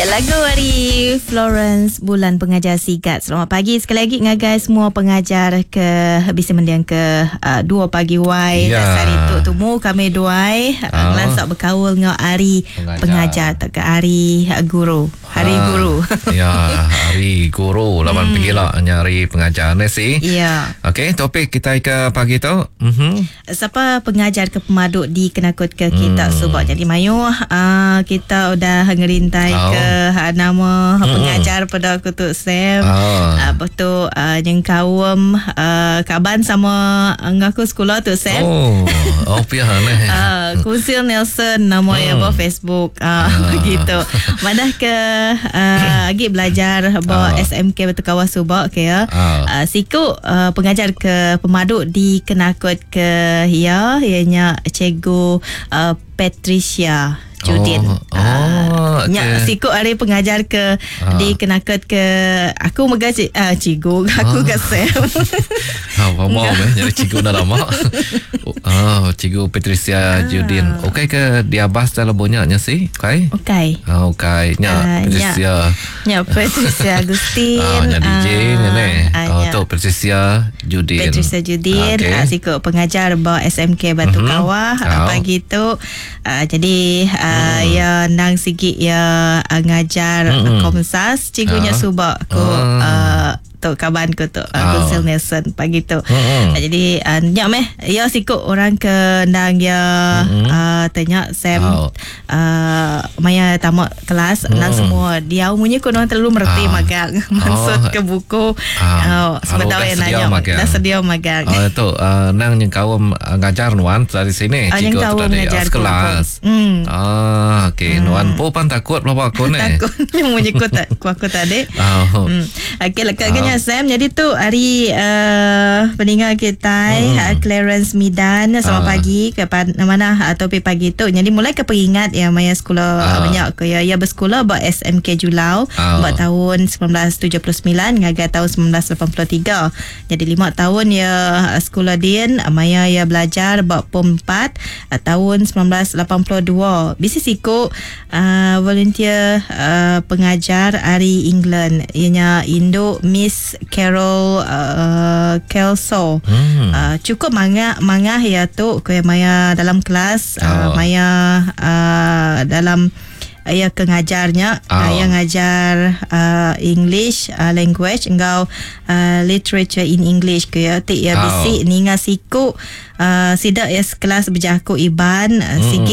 Ya, lagu dari Florence Bulan pengajar sigat. Selamat pagi sekali lagi ngagai semua pengajar ke bisa mendiang ke 2 pagi wai. Sari tu temu kami duai lansak berkaul ngau hari pengajar tak ke hari guru. Hari guru. Ya, hari guru. Lawan pergilah nyari pengajar ni sih. Ya. Okey, topik kita ke pagi tu. Siapa pengajar ke pemaduk di kenakut ke kita sebab jadi mayu kita udah ngerintai ke nama pengajar pada Kutuk Sam. Betul yang kawam kaban sama ngaku sekolah tu Sam. Pihak ni. Kusil Nelson nama ya Facebook begitu. Madah ke agi belajar bawa SMK betul kawas subak ke ya. Siku pengajar ke pemaduk di kenakut ke ya ianya Cikgu Patricia Judin. Siku hari pengajar ke di kenakut ke aku mengaji cikgu aku kat Sam. Jadi cikgu dah lama. Cikgu Patricia Judin. Okey ke dia bahas dalam bonyaknya sih? Okey. Okey. Patricia. Patricia Agustin. Nya DJ ni. Tu Patricia Judin. Patricia Judin. Siku pengajar bawa SMK Batu Kawah pagi tu. Jadi ya nang sikit ya ngajar Komsas cigunya subak ko tu kaban ko tu Kusil Nelson pagi tu. Jadi nyak meh ya sikut orang ke nang ya tanya Sam maya tamat kelas nang semua dia umumnya ko orang terlalu merti magang maksud ke buku sebab tahu yang nanya dah sedia magang. Tu nang yang kawam ngajar nuan dari sini cikgu tu dari kelas. Okey nuan po pan takut berapa aku ni. Takut umumnya aku tadi. Okey lekatnya Sam. Jadi tu hari peninggal kita Clarence Midan. Selamat pagi ke mana topik pagi tu. Jadi mulai ke peringat ya maya sekolah banyak ke ya bersekolah buat SMK Julau buat tahun 1979 ngagai tahun 1983. Jadi 5 tahun ya sekolah din maya ya belajar buat POM 4 tahun 1982. Bisi siku volunteer pengajar hari England ianya Indo Miss Carol Kelso. Cukup mangah ya tu ke maya dalam kelas maya dalam ayah kengajarnya ayah ngajar English language engkau literature in English ke ya tik ya bisi ninga siku sidak ya kelas berjaku iban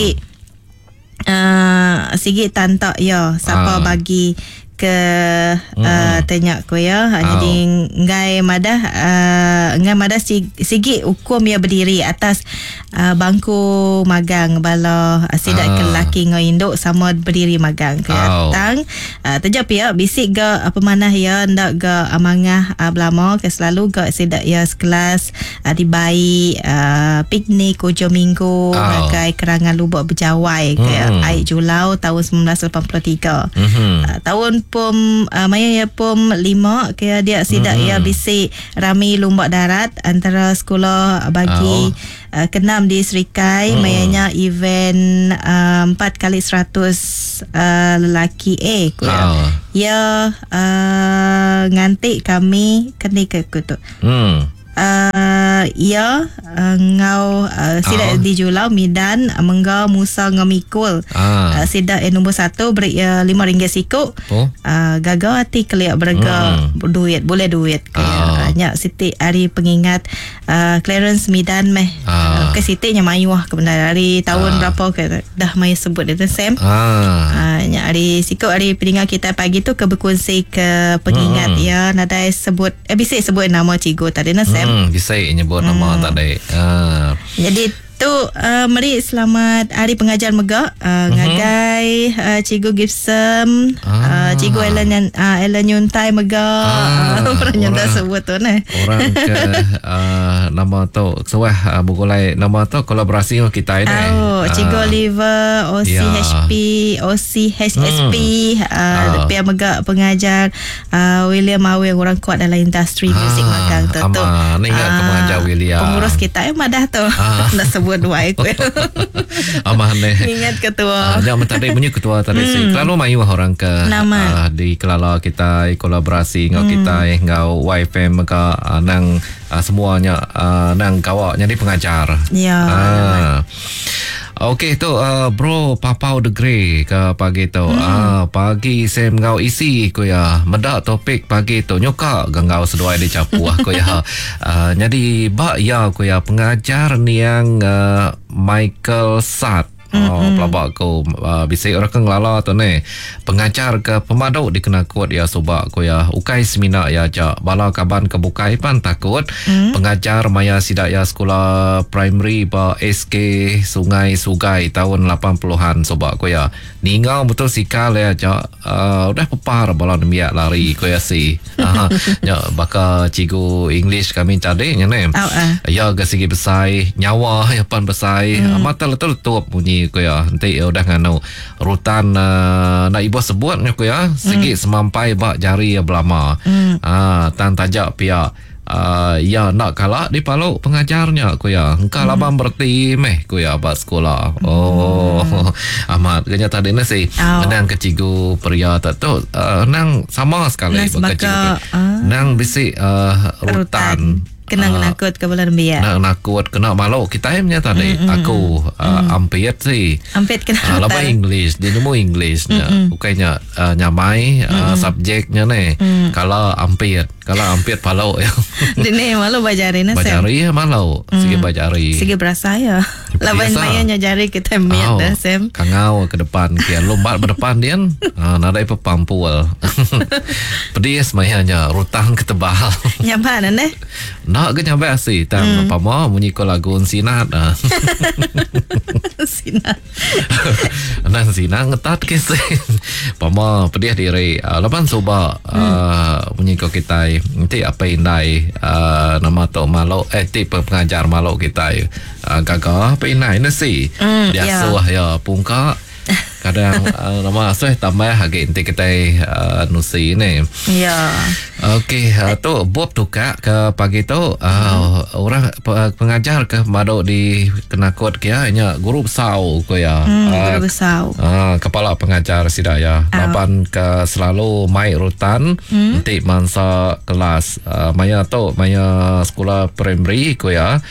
sikit tantak ya siapa bagi ke tanya ko ya jadi ngai madah sigi hukum ya berdiri atas bangku magang bala sidak kelaki ngau induk sama berdiri magang ke tang tejap ya bisik ga apa manah ya ndak ga amangah belama ke selalu ga sidak ya sekelas dibai piknik hujung minggu ngagai kerangan lubuk berjawai ke ai Julau tahun 1983 tahun POM maya ya POM 5 ke dia sidak ya bisik rami lomba darat antara sekolah bagi ke-6 di Serikai mayanya event 4x100 lelaki ya ngantik kami kena ke tu ngau sidak di Julau Midan mengga Musa ngamikul sidak nombor 1 beri RM5 siku gagal hati keliak berga duit boleh duit nyak siti hari pengingat Clarence Midan meh ke sitinya mayuah kebenar hari tahun berapa ke dah mai sebut dia Sam nyak hari siku hari peninggal kita pagi tu ke berkongsi ke pengingat ya nadai sebut bisa sebut nama cikgu tadi Sam bisa nyebut nama tadi. Jadi tu mari selamat hari pengajar megak ngagai Cikgu Gibson Cikgu Ellen Yuntai megak orangnya dah sebut tu ni orang ke nama tu sewah bukulai nama tu kolaborasi kita ini Cikgu Oliver OCHP OCHSP pihak megak pengajar William Awe orang kuat dalam industri muzik magang tu ni ingat pengajar William pengurus kita madah tu nak sebut sebut wai ko. Amane. Ingat ketua. Jangan tadi punya ketua tadi sih. Kalau mayu orang ke di kelala kita kolaborasi ngau kita ngau YFM ka nang semuanya nang kawak jadi pengajar. Ya. Okey tu bro Papau the Grey ke pagi tu. Pagi saya ngau isi ko ya. Medak topik pagi tu nyoka gangau seduai di capu ko ya. Jadi ba ya ko ya pengajar ni yang Michael Sat. Pelabak ko bisa orang kenglala tu ne pengajar ke pemadau dikena kuat ya sobak ko ya ukai semina ya ja bala kaban kebukai pan takut pengajar maya sidak ya sekolah primary ba SK Sungai Sugai tahun 80-an sobak ko ya ningau betul sikal ya ja udah pepar bala demiak lari ko ya si ya baka cigu English kami tadi nya ne ya gasigi besai nyawa ya pan besai mata letul bunyi ko ya nanti udah ngano rutan nak ibu sebutnya ko ya segi semampai bak jari ya belama tan tajak pihak ya nak kalah di paluk pengajarnya ko ya engkau labang berti meh ko ya bak sekolah amat kenya tadi nasi nang kecigu pria tu nang sama sekali kecigu nang bisi rutan kena nakut ke bulan biak. Nakut kena malu kita emnya tadi. Aku ampit sih. Ampit kena. Lama English, dia nemu Englishnya. Bukannya nyamai subjeknya nih. Kalau ampit palau ya. Dini malu bajari nasi. Bajari ya malu. Sige bajari. Sige berasa ya. Lawan mayanya jari kita miat dah sem. Kangau ke depan kian lombat berdepan dia. Nadai pepampul. Pedis mayanya rutang ketebal. Nyaman neh. Nak ke nyampe asih tang apa mau bunyi ko lagu sinat sinat nang sinat ngetat ke pama pedih diri lapan soba bunyi ko kita nanti apa indai nama to malo tipe pengajar malo kita gagah apa indai nasi biasa ya pungka kadang nama saya tambah harga inti kita nusi ni. Ya. Okey, tu Bob tukar ke pagi tu orang pengajar ke mado di kenakut kia nya guru besau ko ya. Guru besau. Kepala pengajar sidaya. Lapan ke selalu mai rutan nanti masa kelas maya sekolah primary ko ya.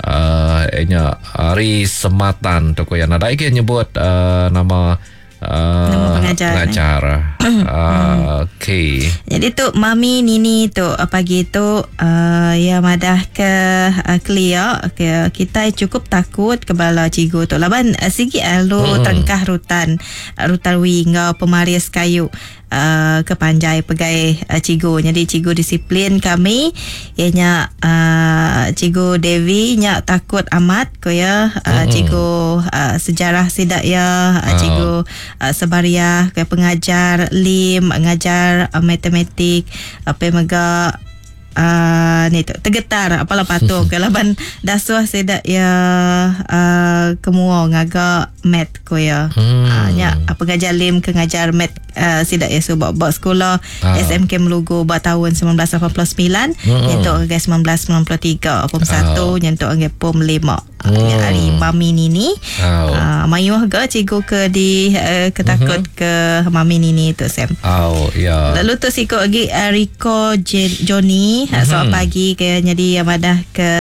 Hari Sematan tu ko ya nadai ke nyebut nama pengajar. Okey. Jadi tu Mami Nini tu pagi tu ya madah ke clear kita cukup takut kebala cigu tu laban sigi alu tengkah rutan wingga pemaris kayu ke panjai pegai cigu. Jadi cigu disiplin kami ianya cigu Devi nya takut amat ko ya cigu sejarah sidak ya cigu Sebaria ke pengajar Lim ngajar matematik apa mega ni tu tergetar apalah patung ke laban dasuah sedak ya kemua ngaga mat ko ya nya pengajar Lim ke ngajar mat sidak ya sebab sekolah SMK Melugu ba tahun 1989 nyentuk ke 1993 pom 1 nyentuk ke pom 5 hari Mami Nini mayuh ke cikgu ke di ketakut ke Mami Nini tu sem lalu tu siko lagi Rico Johnny soal pagi ke jadi amadah ke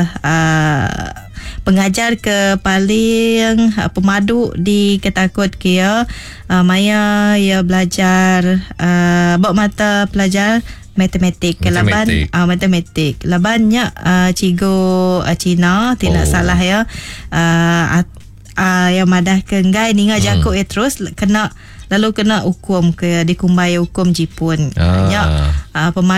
pengajar ke paling pemadu di ketakut kia maya ya belajar bawa mata pelajar matematik labannya cigo Cina tidak salah ya yang madah ke ngai ninga jakuk terus kena hukum ke dikumbai hukum Jepun ya